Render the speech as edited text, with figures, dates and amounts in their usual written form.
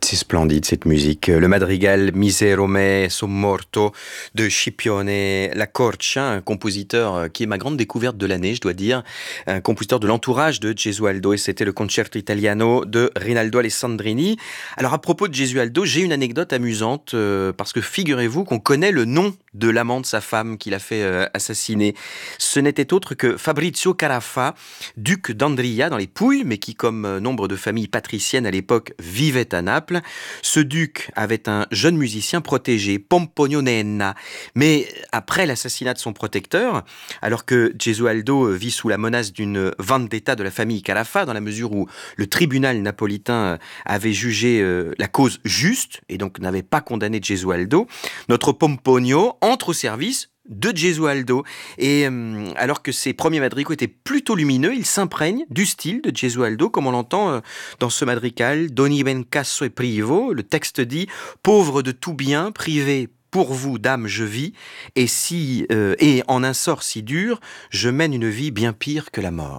C'est splendide cette musique. Le madrigal Misero me sommorto de Scipione Lacorcia, un compositeur qui est ma grande découverte de l'année, je dois dire. Un compositeur de l'entourage de Gesualdo, et c'était le Concerto Italiano de Rinaldo Alessandrini. Alors à propos de Gesualdo, j'ai une anecdote amusante parce que figurez-vous qu'on connaît le nom de l'amant de sa femme qui l'a fait assassiner. Ce n'était autre que Fabrizio Carafa, duc d'Andria dans les Pouilles, mais qui, comme nombre de familles patriciennes à l'époque, vivait à Naples. Ce duc avait un jeune musicien protégé, Pomponio Nenna. Mais après l'assassinat de son protecteur, alors que Gesualdo vit sous la menace d'une vendetta de la famille Carafa, dans la mesure où le tribunal napolitain avait jugé la cause juste et donc n'avait pas condamné Gesualdo, notre Pomponio entre au service de Gesualdo. Et alors que ses premiers madrigaux étaient plutôt lumineux, il s'imprègne du style de Gesualdo, comme on l'entend dans ce madrigal, Doni ben casso e privo. Le texte dit « Pauvre de tout bien, privé pour vous, dame, je vis, et en un sort si dur, je mène une vie bien pire que la mort. »